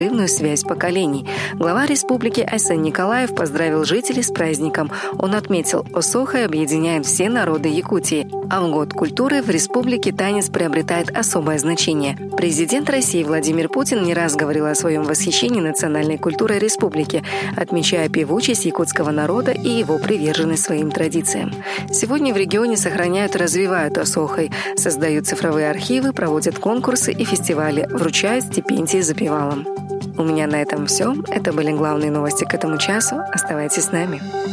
связь поколений. Глава республики Айсен Николаев поздравил жителей с праздником. Он отметил, Осохой объединяет все народы Якутии, а в Год культуры в республике танец приобретает особое значение. Президент России Владимир Путин не раз говорил о своем восхищении национальной культурой республики, отмечая певучесть якутского народа и его приверженность своим традициям. Сегодня в регионе сохраняют и развивают Осохой, создают цифровые архивы, проводят конкурсы и фестивали, вручают стипендии запевалам. У меня на этом все. Это были главные новости к этому часу. Оставайтесь с нами.